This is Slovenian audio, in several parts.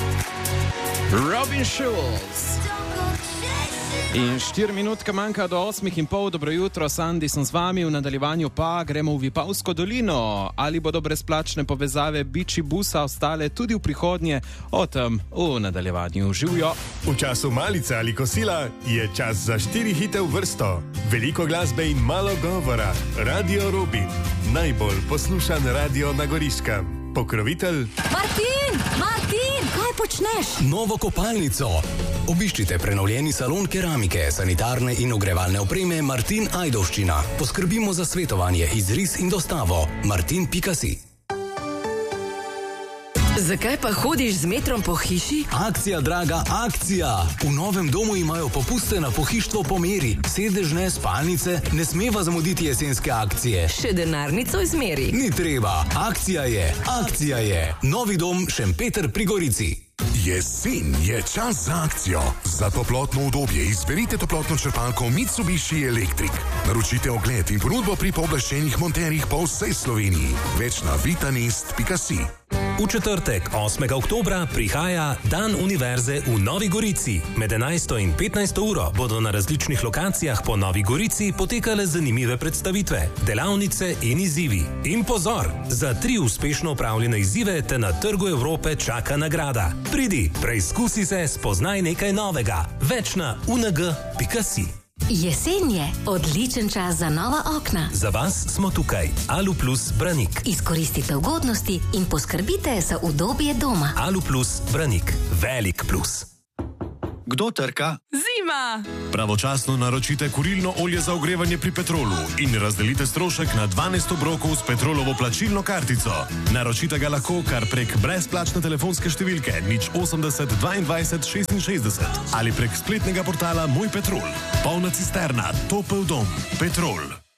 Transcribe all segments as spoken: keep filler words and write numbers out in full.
Robin Schulz. In štiri minutke manjka do osmih in pol. Dobro jutro, Sandi sem z vami, v nadaljevanju pa gremo v Vipavsko dolino. Ali bodo brezplačne povezave biči busa ostale tudi v prihodnje? O tem v nadaljevanju. Živjo. V času malice ali kosila je čas za štiri hite v vrsto. Veliko glasbe in malo govora. Radio Robin. Najbolj poslušan radio na Goriškem. Pokrovitelj Martin! Martin! Kaj počneš? Novo kopalnico. Obiščite prenovljeni salon keramike, sanitarne in ogrevalne opreme Martin Ajdovščina. Poskrbimo za svetovanje, izris in dostavo. martin pika si. Zakaj pa hodiš z metrom po hiši? Akcija, draga, akcija! V novem domu imajo popuste na pohištvo po meri. Sedežne, spalnice, ne smeva zamuditi jesenske akcije. Še denarnico izmeri. Ni treba, akcija je, akcija je. Novi dom Šempeter pri Gorici. Jesen je čas za akcijo. Za toplotno udobje izberite toplotno črpalko Mitsubishi Electric. Naročite ogled in ponudbo pri pooblaščenih monterjih po vsej Sloveniji. Več na vitanist pika si. V četrtek, osmega oktobra, prihaja Dan Univerze v Novi Gorici. Med enajsto in petnajsto uro bodo na različnih lokacijah po Novi Gorici potekale zanimive predstavitve, delavnice in izzivi. In pozor, za tri uspešno opravljene izzive te na Trgu Evrope čaka nagrada. Pridi, preizkusi se, spoznaj nekaj novega. Več na u en ge pika si. Jesen je odličen čas za nova okna. Za vas smo tukaj. Aluplus Branik. Izkoristite ugodnosti in poskrbite za udobje doma. Aluplus Branik. Velik plus. Kdo trka? Zima! Pravočasno naročite kurilno olje za ogrevanje pri Petrolu in razdelite strošek na dvanajst obrokov s Petrolovo plačilno kartico. Naročite ga lahko kar prek brezplačne telefonske številke nič osemdeset dvaindvajset šestinšestdeset ali prek spletnega portala Moj Petrol. Polna cisterna, topel dom, Petrol.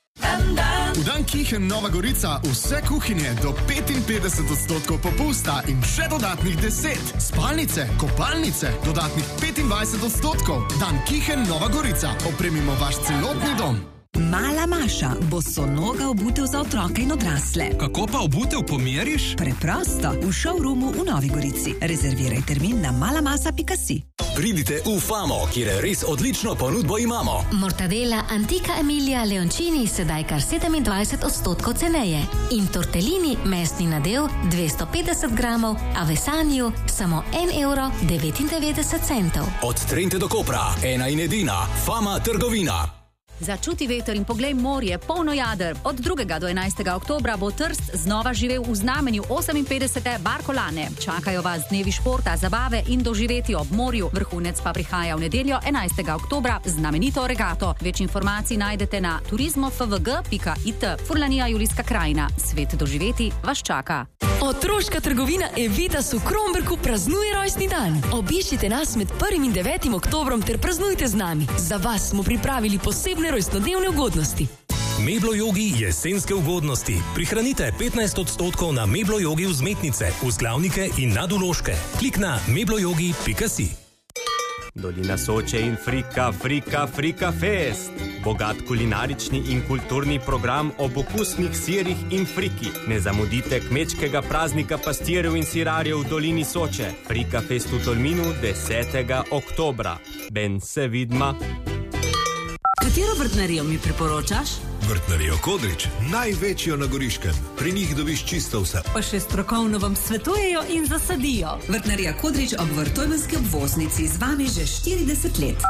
V Dan Kihen Nova Gorica vse kuhinje do petinpetdeset odstotkov popusta in še dodatnih deset. Spalnice, kopalnice, dodatnih petindvajset odstotkov. Dan Kihen Nova Gorica. Opremimo vaš celotni dom. Mala Maša, bosonoga obutev za otroke in odrasle. Kako pa obutev pomeriš? Preprosto, v showroomu v Novi Gorici. Rezerviraj termin na malamasa pika si. Pridite v Famo, kjer res odlično ponudbo imamo. Mortadela Antica Emilia Leoncini sedaj kar sedemindvajset odstotkov ceneje. In tortellini mesni nadev dvesto petdeset gramov, a v Esaniju samo en evro devetindevetdeset centov. Od Trente do Kopra, ena in edina, Fama trgovina. Začuti veter in poglej morje, polno jader. Od drugega do enajstega oktobra bo Trst znova živel v znamenju oseminpetdesete Barkolane. Čakajo vas dnevi športa, zabave in doživeti ob morju. Vrhunec pa prihaja v nedeljo enajstega oktobra z znamenito regato. Več informacij najdete na turizmo f v g pika i t. Furlanija Julijska krajina. Svet doživeti vas čaka. Otroška trgovina Evitas v Kromberku praznuje rojstni dan. Obiščite nas med prvim in devetim oktobrom ter praznujte z nami. Za vas smo pripravili posebne rojstnodnevne ugodnosti. Meblo Jogi jesenske ugodnosti. Prihranite petnajst odstotkov na Meblo Jogi vzmetnice, vzglavnike in nadvložke. Klik na meblojogi pika si. Dolina Soče in Frika, Frika, Frika Fest. Bogat kulinarični in kulturni program ob okusnih sirih in friki. Ne zamudite kmečkega praznika pastirjev in sirarjev v Dolini Soče. Frika Fest v Tolminu desetega oktobra. Ben se vidma. Katero vrtnarijo mi priporočaš? Vrtnarijo Kodrič, največjo na Goriškem. Pri njih dobiš čisto vse. Pa še strokovno vam svetujejo in zasadijo. Vrtnarija Kodrič ob Vrtojmenski obvoznici z vami že štirideset let.